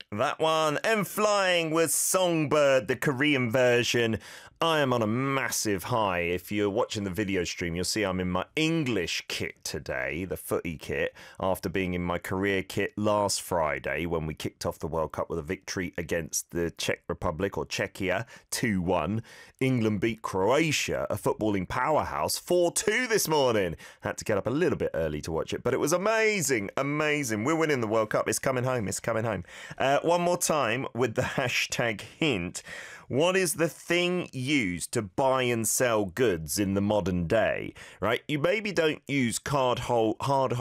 That one, and Flying with Songbird, the Korean version. I am on a massive high. If you're watching the video stream, you'll see I'm in my English kit today, the footy kit, after being in my career kit last Friday when we kicked off the World Cup with a victory against the Czech Republic, or Czechia, 2-1. England beat Croatia, a footballing powerhouse, 4-2 this morning. Had to get up a little bit early to watch it, but it was amazing, amazing. We're winning the World Cup. It's coming home, it's coming home. One more time with the hashtag hint. What is the thing used to buy and sell goods in the modern day? Right? You maybe don't use cold hard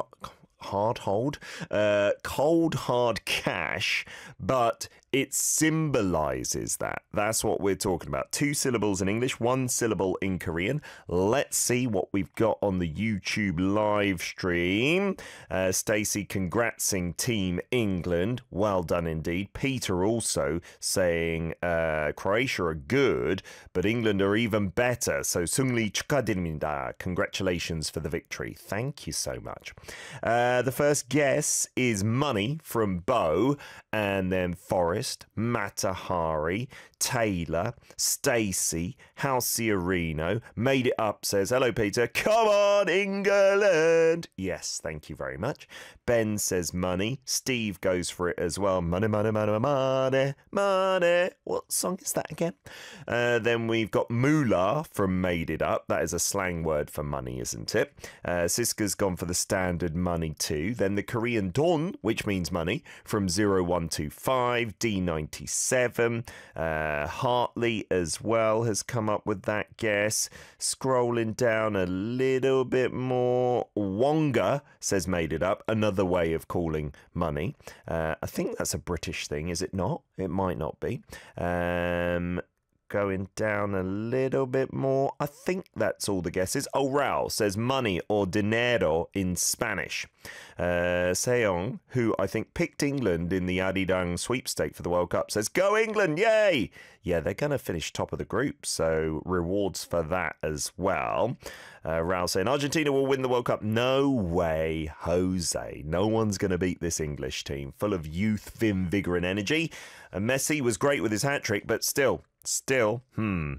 cash, but it symbolises that. That's what we're talking about. 2 syllables in English, 1 syllable in Korean. Let's see what we've got on the YouTube live stream. Stacey congratsing Team England. Well done indeed. Peter also saying Croatia are good, but England are even better. So Sungli 축하드립니다. Congratulations for the victory. Thank you so much. The first guess is money from Bo, and then Forrest, Matahari, Taylor, Stacey, Halciarino. Made it up says, hello Peter, come on England. Yes, thank you very much. Ben says money. Steve goes for it as well. Money, money, money, money, money. What song is that again? Then we've got moolah from Made It Up. That is a slang word for money, isn't it? Siska's gone for the standard money too. Then the Korean don, which means money, from 0125. D97. Hartley as well has come up with that guess. Scrolling down a little bit more. Wonga says Made It Up. Another way of calling money. I think that's a British thing, is it not? It might not be. Going down a little bit more. I think that's all the guesses. Oh, Raul says money or dinero in Spanish. Seong, who I think picked England in the Arirang sweepstake for the World Cup, says, go England, yay! Yeah, they're going to finish top of the group, so rewards for that as well. Raul saying, Argentina will win the World Cup. No way, Jose. No one's going to beat this English team. Full of youth, vim, vigour and energy. And Messi was great with his hat-trick, but still, Raul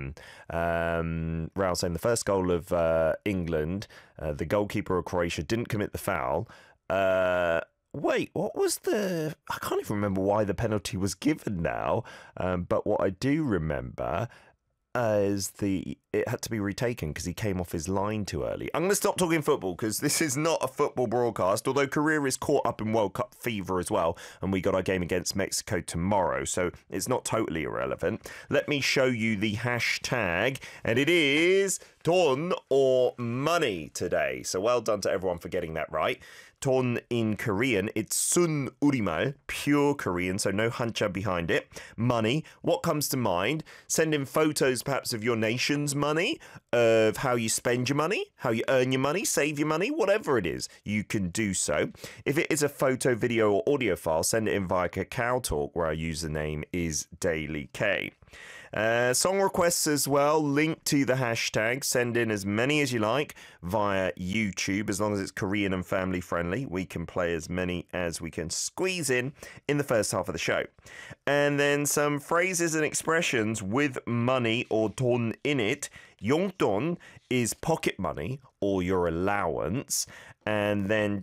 saying the first goal of England, the goalkeeper of Croatia didn't commit the foul. Wait, what was the... I can't even remember why the penalty was given now, but what I do remember is it had to be retaken because he came off his line too early. I'm going to stop talking football because this is not a football broadcast, although Korea is caught up in World Cup fever as well, and we got our game against Mexico tomorrow, so it's not totally irrelevant. Let me show you the hashtag, and it is 돈 or money today. So well done to everyone for getting that right. 돈 in Korean, it's sun urimal, pure Korean, so no hancha behind it. Money, what comes to mind? Send in photos perhaps of your nation's money, of how you spend your money, how you earn your money, save your money, whatever it is, you can do so. If it is a photo, video or audio file, send it in via Kakao Talk, where our username is DailyK. Song requests as well, link to the hashtag. Send in as many as you like via YouTube, as long as it's Korean and family friendly. We can play as many as we can squeeze in the first half of the show. And then some phrases and expressions with money or 돈 in it. 용돈 is pocket money or your allowance. And then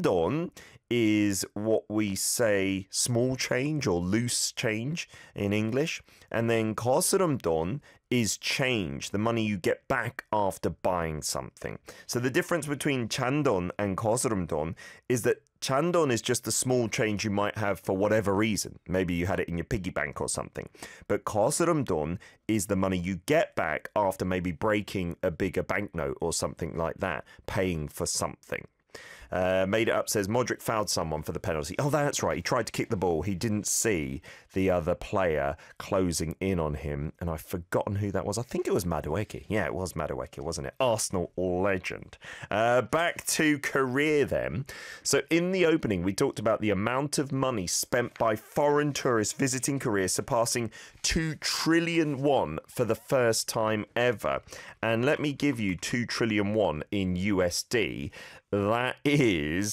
찬돈 is what we say small change or loose change in English. And then 거스름돈 is change, the money you get back after buying something. So the difference between 찬돈 and 거스름돈 is that 찬돈 is just the small change you might have for whatever reason. Maybe you had it in your piggy bank or something. But 거스름돈 is the money you get back after maybe breaking a bigger banknote or something like that, paying for something. Made It Up says Modric fouled someone for the penalty. Oh, that's right. He tried to kick the ball. He didn't see the other player closing in on him. And I've forgotten who that was. I think it was Madueke. Yeah, it was Madueke, wasn't it? Arsenal legend. Back to Korea then. So in the opening, we talked about the amount of money spent by foreign tourists visiting Korea surpassing 2 trillion won for the first time ever. And let me give you 2 trillion won in USD. That is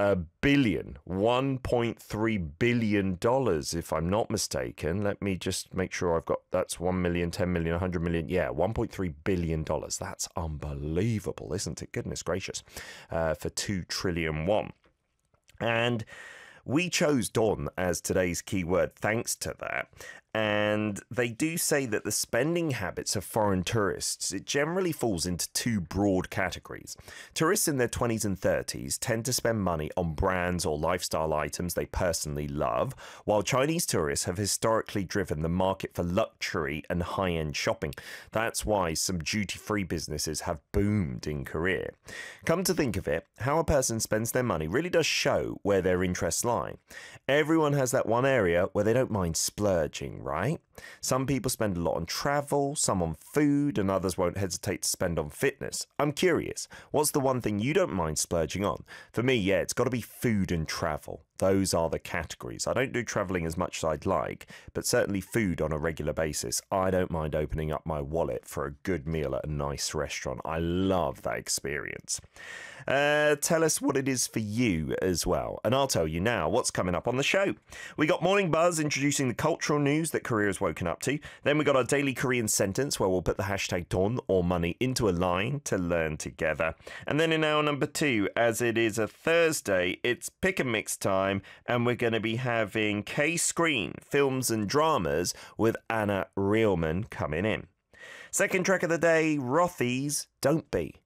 $1.3 billion, if I'm not mistaken. Let me just make sure I've got, that's 1 million, 10 million, 100 million. Yeah, $1.3 billion. That's unbelievable, isn't it? Goodness gracious. For 2 trillion won. And we chose Don as today's keyword thanks to that. And they do say that the spending habits of foreign tourists, it generally falls into 2 broad categories. Tourists in their 20s and 30s tend to spend money on brands or lifestyle items they personally love, while Chinese tourists have historically driven the market for luxury and high-end shopping. That's why some duty-free businesses have boomed in Korea. Come to think of it, how a person spends their money really does show where their interests lie. Everyone has that one area where they don't mind splurging, right? Some people spend a lot on travel, some on food, and others won't hesitate to spend on fitness. I'm curious, what's the one thing you don't mind splurging on? For me, yeah, it's got to be food and travel. Those are the categories. I don't do travelling as much as I'd like, but certainly food on a regular basis. I don't mind opening up my wallet for a good meal at a nice restaurant. I love that experience. Tell us what it is for you as well, and I'll tell you now what's coming up on the show. We got Morning Buzz introducing the cultural news that Korea has woken up to. Then we got our daily Korean sentence where we'll put the hashtag Don or money into a line to learn together. And then in hour number 2, as it is a Thursday, it's pick and mix time, and we're going to be having K-Screen films and dramas with Anna Reelman coming in. Second track of the day, Rothy's Don't Be.